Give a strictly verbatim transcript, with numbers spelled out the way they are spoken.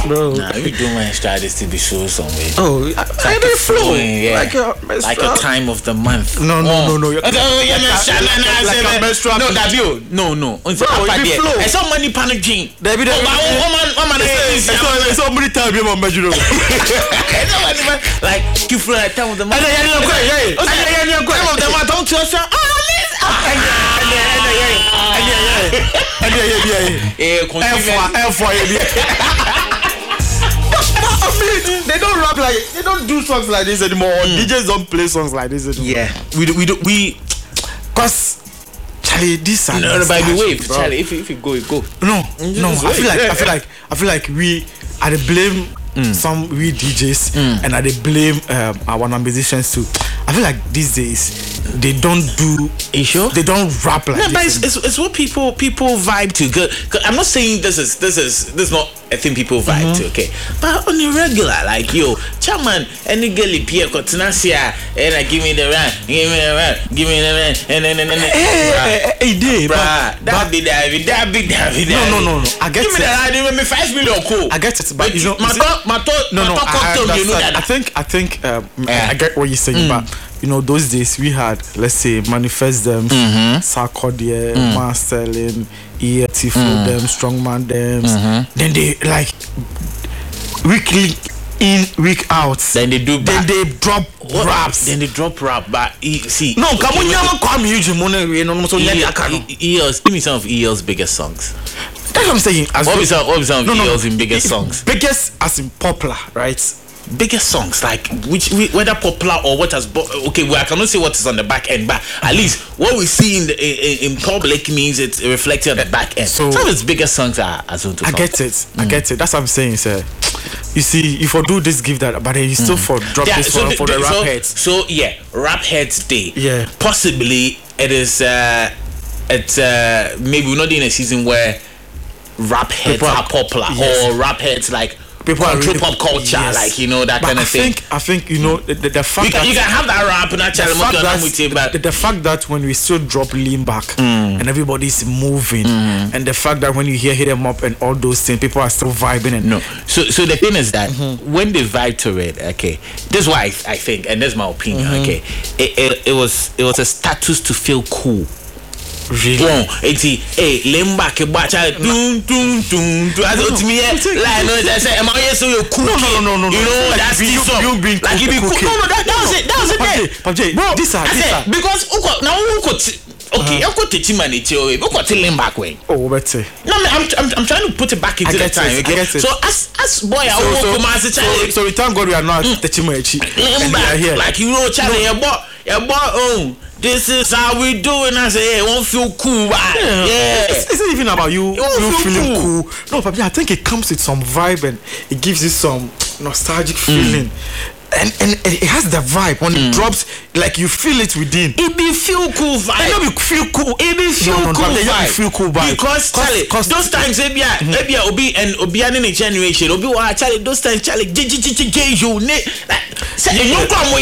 bro. Nah, you do my strategy to be sure somewhere. Oh, I, It's I like don't a flow. flowing, yeah. Like a Like a time of the month. No, no, no, no. You're- Oh, yeah, like menstrual, a- nah, nah, like say, a menstrual- no, that you. No, no. It's Bro, up if you there. flow. And some money panic drink. There be- there Oh, be- but one man, one man is easy. It's so many times you're measurable. Like, you flow at time of the month. And then you're going, yeah. Okay, And then you're going. time of the month, don't trust her. Oh, And yeah, and yeah, and yeah, and yeah, and yeah, yeah, yeah, yeah. Eh, F for F for yeah. I mean, they don't rap like they don't do songs like this anymore. Or D Js don't play songs like this anymore. Yeah, we do, we do, we. Cause Charlie, this are No, no, by the way, bro. Charlie, if if you go, you go. No, no. Just I feel wait. like I feel like I feel like we are the blame some we D Js and I they blame um, our musicians too. I feel like these days they don't do. You sure? They don't rap like No, but this. it's, it's, it's what people people vibe to. Cause, 'cause I'm not saying this is this is this is not a thing people vibe to. Okay, but on a regular, like yo, chairman, any girl Pierre Cotinasia, and I give me the run, give me the run, give me the run, and then and then. Hey, hey, hey, Bruh, that be that be that be that be that. No, no, no, no. I get give me it. that. Give me five million cool. I get it, but you know, my is it- thought, my thought, no, no. my I, thought, I, you know understand. that. I think, I think, um, Yeah. I get what you're saying, but you know, those days we had, let's say, Manifest them, Sarkodie, Marcelin, E T for them, Strongman them. Then they like weekly in, week out. Then they do Then back. they drop What? raps. Then they drop rap, but he, see. No, okay, come on, with you the- come you money. You know, so yeah, I can't. E- E- E L's, give me some of E L's biggest songs. That's what I'm saying. As What well- was some, what was some of No, E no, L's in biggest If- songs? Biggest as in popular, right? Biggest songs, like which, whi- whether popular or what has. Bo- okay, well, I cannot say what is on the back end, but at least what we see in the, in, in public means it's reflected on the back end. So- Some of his biggest songs are Azonto. I get it. I get it. That's what I'm saying, sir. You see, if you do this, give that, but then you still for drop Yeah, this so for, the- for the the- rap so, heads. So yeah, rap heads day. Yeah. Possibly it is. Uh, it's uh, maybe we're not in a season where rap heads People are- are popular yes. or rap heads like People are control really- pop culture, yes. like you know that But kind I of thing. think, I think you know the, the, the fact You can, that you can have that rap and the actually fact, that, with it, but the, the fact that when we still drop lean back and everybody's moving, and the fact that when you hear hit them up and all those things, people are still vibing and no. So so the thing is that when they vibe to it, okay, this is why I, I think, and this is my opinion, okay, it, it it was it was a status to feel cool. really. Bon, it's hey, lemba ke bacha dun dun dun dun. As No, to me, no, take- like no, they say, am I here so you cool? No, no, no, no, no, You no. know Like that's you- the you- song. you being Like cool, you be cool, cool. No, no, that, that was it. That was it. Pabje, there. Pabje, Bro, this are- I this said, are- because uko now uko t- okay, uko techi man echi o, uko te lemba kwe. Oh, better. No, I'm, I'm I'm trying to put it back into I the get time. it, I Okay, get it. so as as boy, I So, won't so, come as a so, child. so we thank God we are not the Chimachi. And we are Lemba, here. like you know, Charlie, your boy, your boy, oh, this is how we do it. And I say, hey, won't feel cool, right? Yeah. It's, it's not even about you, You you feel feeling cool. cool. No, but I think it comes with some vibe and it gives you some nostalgic feeling. And, and and it has the vibe when it drops, like you feel it within. It be feel cool vibe. It don't be feel cool. It be feel No, no, cool no, they don't vibe. be feel cool vibe. Because Cause- Charlie, cause- those times ebia ebia obi and obi and in a generation obi wa Charlie those times Charlie j j j j you ne like say you come